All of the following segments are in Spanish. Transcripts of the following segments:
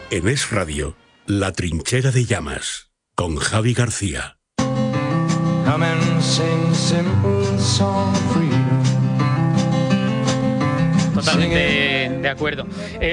En Es Radio, La Trinchera de Llamas, con Javi García. Totalmente de acuerdo.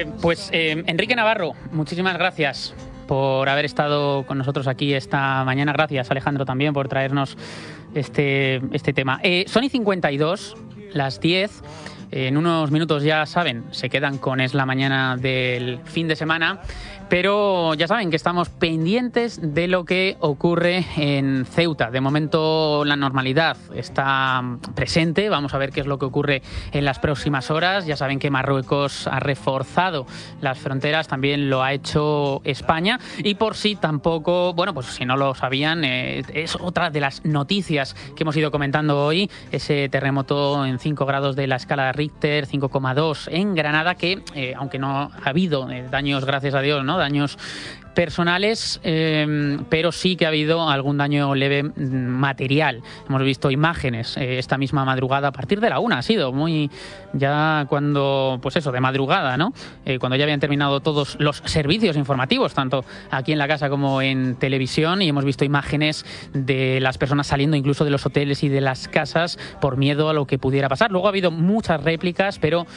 Enrique Navarro, muchísimas gracias por haber estado con nosotros aquí esta mañana. Gracias, Alejandro, también por traernos este tema. Son y 52, las 10. En unos minutos, ya saben, se quedan con Es la Mañana del fin de semana, pero ya saben que estamos pendientes de lo que ocurre en Ceuta. De momento la normalidad está presente, vamos a ver qué es lo que ocurre en las próximas horas. Ya saben que Marruecos ha reforzado las fronteras, también lo ha hecho España, y por si tampoco, pues si no lo sabían, es otra de las noticias que hemos ido comentando hoy, ese terremoto en 5 grados de la escala de Richter, 5,2 en Granada, que aunque no ha habido daños, gracias a Dios, ¿no? Daños personales, pero sí que ha habido algún daño leve material. Hemos visto imágenes esta misma madrugada, a partir de la 1 ha sido muy ya cuando, de madrugada, ¿no? Cuando ya habían terminado todos los servicios informativos, tanto aquí en la casa como en televisión, y hemos visto imágenes de las personas saliendo incluso de los hoteles y de las casas por miedo a lo que pudiera pasar. Luego ha habido muchas réplicas, pero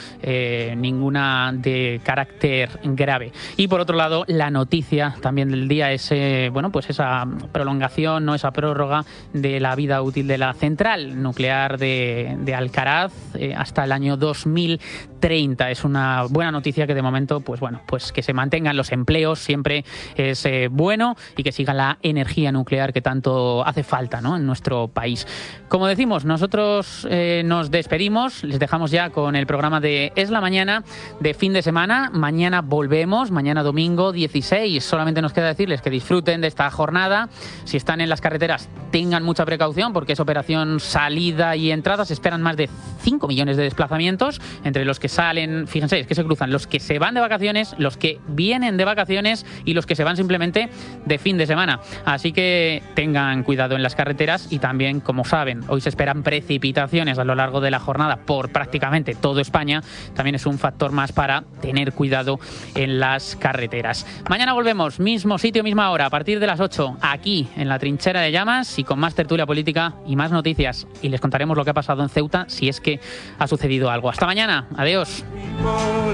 ninguna de carácter grave. Y por otro lado, la noticia también del día es esa prolongación, no esa prórroga de la vida útil de la central nuclear de Alcaraz hasta el año 2030. Es una buena noticia que de momento que se mantengan los empleos siempre es bueno, y que siga la energía nuclear que tanto hace falta, ¿no?, en nuestro país. Como decimos, nosotros nos despedimos, les dejamos ya con el programa de Es la Mañana de fin de semana. Mañana volvemos, mañana domingo 16. Solamente nos queda decirles que disfruten de esta jornada. Si están en las carreteras, tengan mucha precaución, porque es operación salida y entrada. Se esperan más de 5 millones de desplazamientos entre los que salen, fíjense, es que se cruzan los que se van de vacaciones, los que vienen de vacaciones y los que se van simplemente de fin de semana. Así que tengan cuidado en las carreteras, y también, como saben, hoy se esperan precipitaciones a lo largo de la jornada por prácticamente todo España. También es un factor más para tener cuidado en las carreteras. Mañana volvemos, mismo sitio, misma hora, a partir de las 8, aquí en La Trinchera de Llamas, y con más tertulia política y más noticias. Y les contaremos lo que ha pasado en Ceuta, si es que ha sucedido algo. Hasta mañana, adiós.